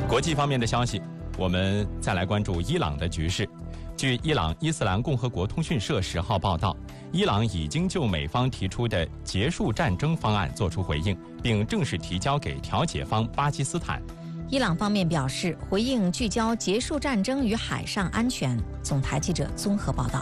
国际方面的消息，我们再来关注伊朗的局势。据伊朗伊斯兰共和国通讯社10号报道，伊朗已经就美方提出的结束战争方案作出回应，并正式提交给调解方巴基斯坦。 伊朗方面表示，回应聚焦结束战争与海上安全。总台记者综合报道。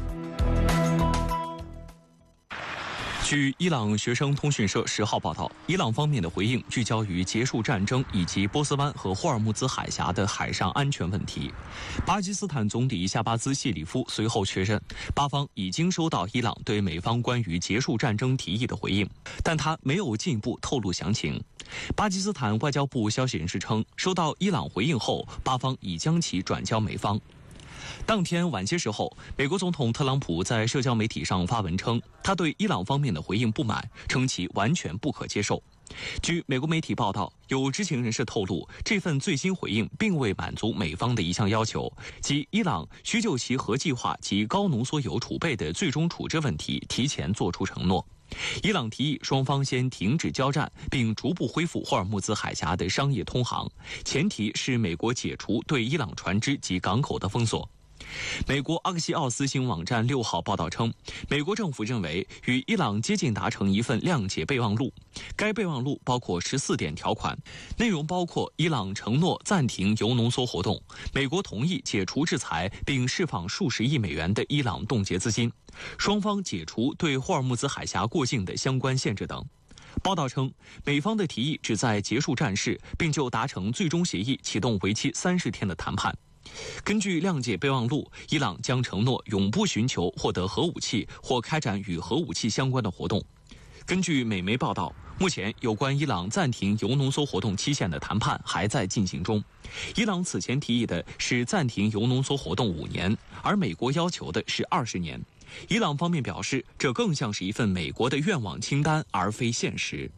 据伊朗学生通讯社10号报道，伊朗方面的回应聚焦于结束战争以及波斯湾和霍尔木兹海峡的海上安全问题。巴基斯坦总理夏巴兹谢里夫随后确认，巴方已经收到伊朗对美方关于结束战争提议的回应，但他没有进一步透露详情。巴基斯坦外交部消息人士称，收到伊朗回应后，巴方已将其转交美方。当天晚些时候，美国总统特朗普在社交媒体上发文称，他对伊朗方面的回应不满，称其完全不可接受。据美国媒体报道，有知情人士透露，这份最新回应并未满足美方的一项要求，即伊朗需就其核计划及高浓缩铀储备的最终处置问题提前作出承诺。伊朗提议双方先停止交战，并逐步恢复霍尔木兹海峡的商业通航，前提是美国解除对伊朗船只及港口的封锁。美国阿克西奥斯新闻网站6号报道称，美国政府认为与伊朗接近达成一份谅解备忘录，该备忘录包括14点条款，内容包括伊朗承诺暂停铀浓缩活动，美国同意解除制裁并释放数十亿美元的伊朗冻结资金，双方解除对霍尔木兹海峡过境的相关限制等。报道称，美方的提议旨在结束战事，并就达成最终协议启动为期30天的谈判。根据谅解备忘录，伊朗将承诺永不寻求获得核武器或开展与核武器相关的活动。根据美媒报道，目前有关伊朗暂停铀浓缩活动期限的谈判还在进行中。伊朗此前提议的是暂停铀浓缩活动5年，而美国要求的是20年。伊朗方面表示，这更像是一份美国的愿望清单，而非现实。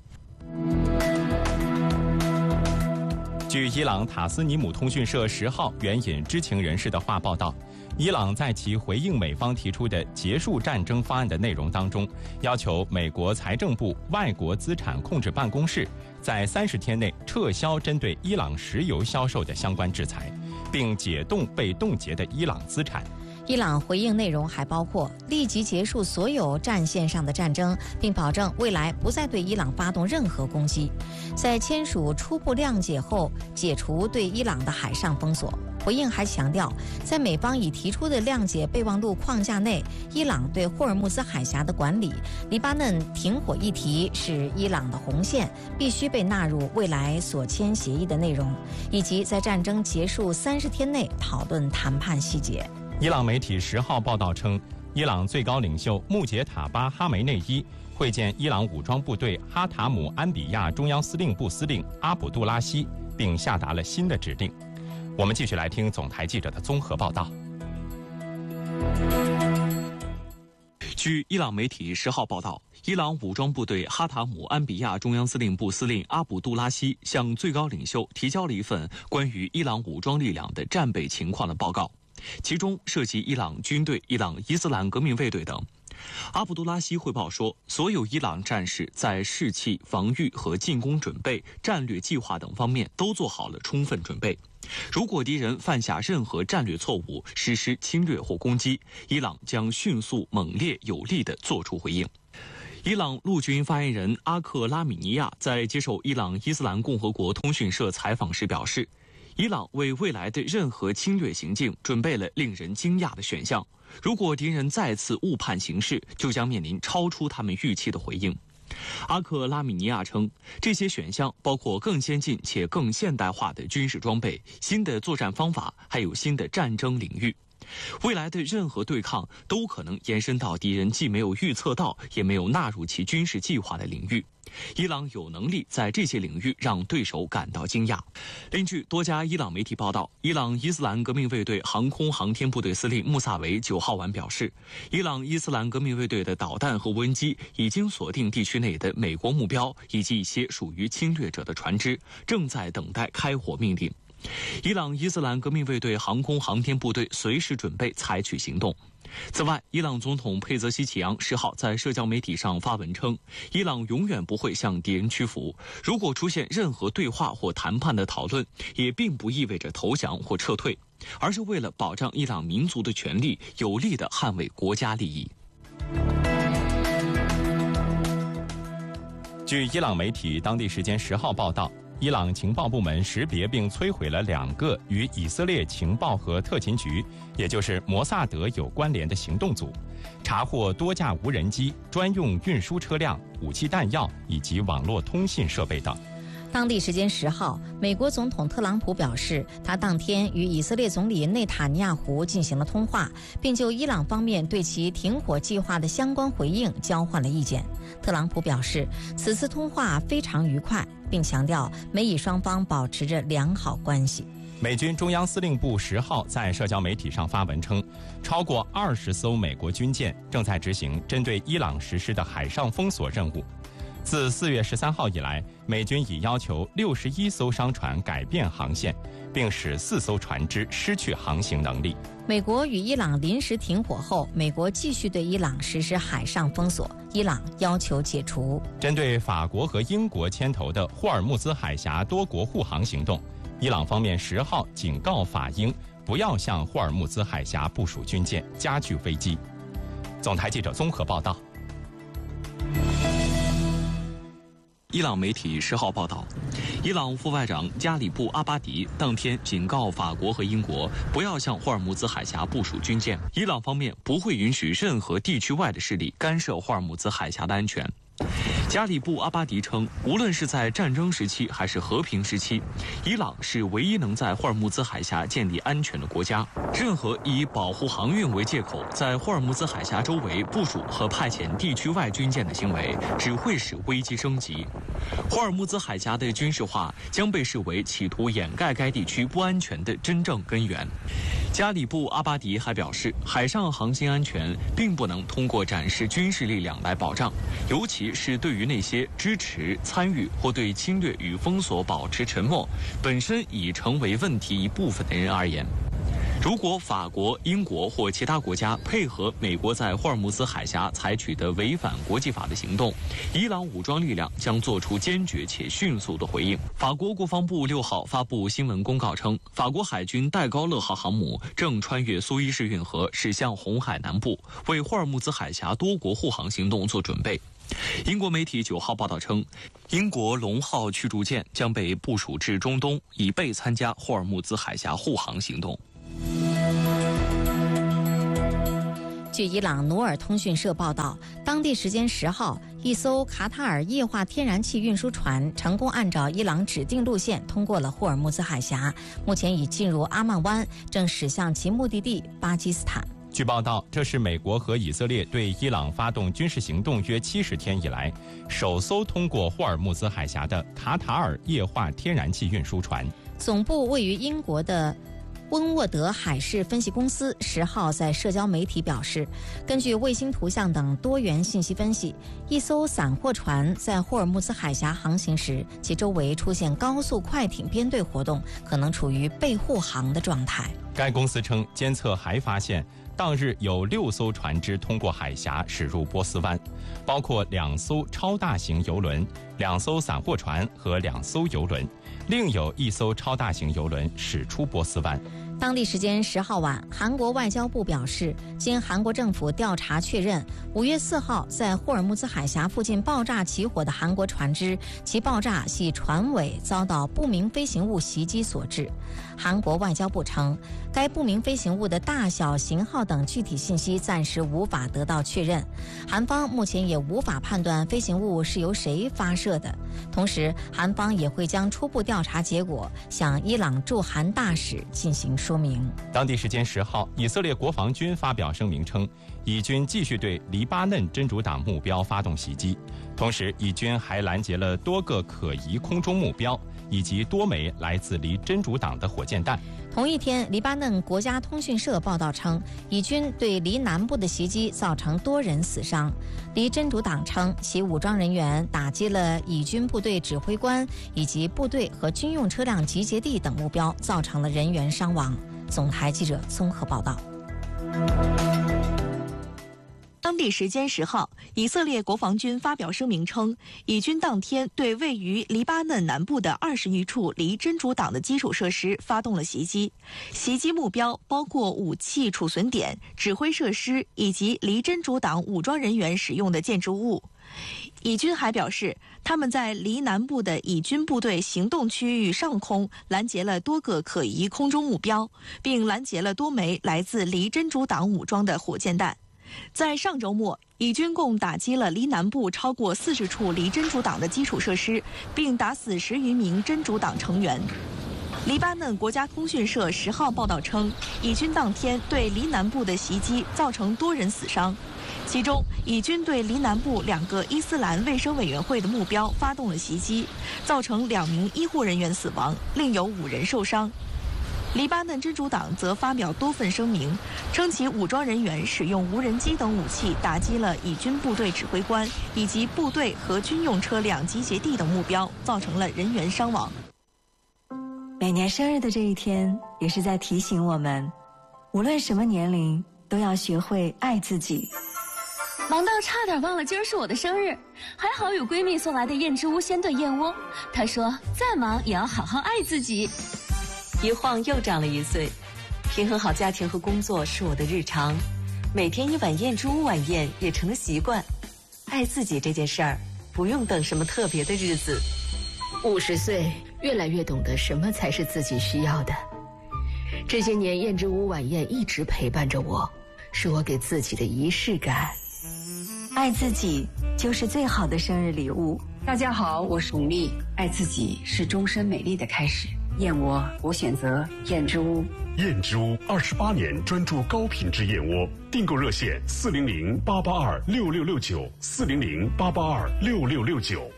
据伊朗塔斯尼姆通讯社10号援引知情人士的话报道，伊朗在其回应美方提出的结束战争方案的内容当中，要求美国财政部外国资产控制办公室在30天内撤销针对伊朗石油销售的相关制裁，并解冻被冻结的伊朗资产。 伊朗回应内容还包括立即结束所有战线上的战争，并保证未来不再对伊朗发动任何攻击。在签署初步谅解后，解除对伊朗的海上封锁。回应还强调，在美方已提出的谅解备忘录框架内，伊朗对霍尔木兹海峡的管理、黎巴嫩停火议题是伊朗的红线，必须被纳入未来所签协议的内容，以及在战争结束30天内讨论谈判细节。 伊朗媒体10号报道称，伊朗最高领袖穆杰塔巴·哈梅内伊会见伊朗武装部队哈塔姆安比亚中央司令部司令阿卜杜拉希，并下达了新的指令。我们继续来听总台记者的综合报道。 据伊朗媒体10号报道，伊朗武装部队哈塔姆安比亚中央司令部司令阿卜杜拉希向最高领袖提交了一份关于伊朗武装力量的战备情况的报告，其中涉及伊朗军队、伊朗伊斯兰革命卫队等。阿卜杜拉希汇报说，所有伊朗战士在士气、防御和进攻准备、战略计划等方面都做好了充分准备。如果敌人犯下任何战略错误，实施侵略或攻击，伊朗将迅速、猛烈、有力地作出回应。伊朗陆军发言人阿克拉米尼亚在接受伊朗伊斯兰共和国通讯社采访时表示，伊朗为未来的任何侵略行径准备了令人惊讶的选项，如果敌人再次误判形势，就将面临超出他们预期的回应。阿克拉米尼亚称，这些选项包括更先进且更现代化的军事装备、新的作战方法，还有新的战争领域。未来的任何对抗都可能延伸到敌人既没有预测到，也没有纳入其军事计划的领域。伊朗有能力在这些领域让对手感到惊讶。另据多家伊朗媒体报道，伊朗伊斯兰革命卫队航空航天部队司令穆萨维9号晚表示，伊朗伊斯兰革命卫队的导弹和无人机已经锁定地区内的美国目标以及一些属于侵略者的船只，正在等待开火命令。伊朗伊斯兰革命卫队航空航天部队随时准备采取行动。 此外，伊朗总统佩泽西奇扬10号在社交媒体上发文称，伊朗永远不会向敌人屈服，如果出现任何对话或谈判的讨论，也并不意味着投降或撤退，而是为了保障伊朗民族的权利，有力地捍卫国家利益。 据伊朗媒体当地时间10号报道，伊朗情报部门识别并摧毁了2个与以色列情报和特勤局，也就是摩萨德有关联的行动组，查获多架无人机、专用运输车辆、武器弹药以及网络通信设备等。 当地时间10号，美国总统特朗普表示，他当天与以色列总理内塔尼亚胡进行了通话，并就伊朗方面对其停火计划的相关回应交换了意见。特朗普表示，此次通话非常愉快，并强调美以双方保持着良好关系。 美军中央司令部10号在社交媒体上发文称，超过20艘美国军舰正在执行针对伊朗实施的海上封锁任务。自4月13号以来，美军已要求61艘商船改变航线，并使4艘船只失去航行能力。 美国与伊朗临时停火后，美国继续对伊朗实施海上封锁，伊朗要求解除。 针对法国和英国牵头的霍尔木兹海峡多国护航行动，伊朗方面10号警告法英不要向霍尔木兹海峡部署军舰，加剧危机。总台记者综合报道。 伊朗媒体10号报道，伊朗副外长加里布阿巴迪当天警告法国和英国不要向霍尔木兹海峡部署军舰，伊朗方面不会允许任何地区外的势力干涉霍尔木兹海峡的安全。加里布阿巴迪称，无论是在战争时期还是和平时期，伊朗是唯一能在霍尔木兹海峡建立安全的国家。任何以保护航运为借口，在霍尔木兹海峡周围部署和派遣地区外军舰的行为，只会使危机升级。霍尔木兹海峡的军事化将被视为企图掩盖该地区不安全的真正根源。加里布阿巴迪还表示，海上航行安全并不能通过展示军事力量来保障，尤其是对于那些支持、参与或对侵略与封锁保持沉默，本身已成为问题一部分的人而言。如果法国、英国或其他国家配合美国在霍尔木兹海峡采取的违反国际法的行动，伊朗武装力量将做出坚决且迅速的回应。法国国防部6号发布新闻公告称，法国海军戴高乐号航母正穿越苏伊士运河驶向红海南部，为霍尔木兹海峡多国护航行动做准备。英国媒体9号报道称，英国龙号驱逐舰将被部署至中东，以备参加霍尔木兹海峡护航行动。 据伊朗努尔通讯社报道，当地时间10号，一艘卡塔尔液化天然气运输船成功按照伊朗指定路线通过了霍尔木兹海峡，目前已进入阿曼湾，正驶向其目的地巴基斯坦。 据报道，这是美国和以色列对伊朗发动军事行动约70天以来，首艘通过霍尔木兹海峡的卡塔尔液化天然气运输船。 总部位于英国的温沃德海事分析公司10号在社交媒体表示，根据卫星图像等多元信息分析，一艘散货船在霍尔木兹海峡航行时，其周围出现高速快艇编队活动，可能处于被护航的状态。 该公司称，监测还发现当日有6艘船只通过海峡驶入波斯湾，包括2艘超大型邮轮、2艘散货船和2艘邮轮，另有1艘超大型邮轮驶出波斯湾。 当地时间10号晚，韩国外交部表示，经韩国政府调查确认，5月4号在霍尔木兹海峡附近爆炸起火的韩国船只，其爆炸系船尾遭到不明飞行物袭击所致。韩国外交部称，该不明飞行物的大小、型号等具体信息暂时无法得到确认，韩方目前也无法判断飞行物是由谁发射的。同时，韩方也会将初步调查结果向伊朗驻韩大使进行说明。 当地时间10号，以色列国防军发表声明称，以军继续对黎巴嫩真主党目标发动袭击，同时以军还拦截了多个可疑空中目标，以及多枚来自离真主党的火箭弹。 同一天，黎巴嫩国家通讯社报道称，以军对黎南部的袭击造成多人死伤。黎真主党称，其武装人员打击了以军部队指挥官以及部队和军用车辆集结地等目标，造成了人员伤亡。总台记者综合报道。 地时间10号，以色列国防军发表声明称，以军当天对位于黎巴嫩南部的20余处离真主党的基础设施发动了袭击，袭击目标包括武器储存点、指挥设施以及离真主党武装人员使用的建筑物。以军还表示，他们在离南部的以军部队行动区域上空拦截了多个可疑空中目标，并拦截了多枚来自离真主党武装的火箭弹。在上周末，以军共打击了离南部超过40处离真主党的基础设施，并打死10余名真主党成员。黎巴嫩国家通讯社10号报道称，以军当天对离南部的袭击造成多人死伤，其中以军对离南部2个伊斯兰卫生委员会的目标发动了袭击，造成2名医护人员死亡，另有5人受伤。黎巴嫩真主党则发表多份声明，称其武装人员使用无人机等武器打击了以军部队指挥官以及部队和军用车辆集结地等目标，造成了人员伤亡。 每年生日的这一天，也是在提醒我们，无论什么年龄，都要学会爱自己。 忙到差点忘了今儿是我的生日，还好有闺蜜送来的燕之屋鲜炖燕窝。她说再忙也要好好爱自己。 一晃又长了1岁，平衡好家庭和工作是我的日常，每天1碗燕之屋晚宴也成了习惯。爱自己这件事儿，不用等什么特别的日子。 50岁，越来越懂得什么才是自己需要的。这些年，燕之屋晚宴一直陪伴着我，是我给自己的仪式感。 爱自己就是最好的生日礼物。 大家好，我是巩俐。爱自己是终身美丽的开始。燕窝，我选择燕之屋。 燕之屋28年专注高品质燕窝，订购热线400-882-6669，400-882-6669。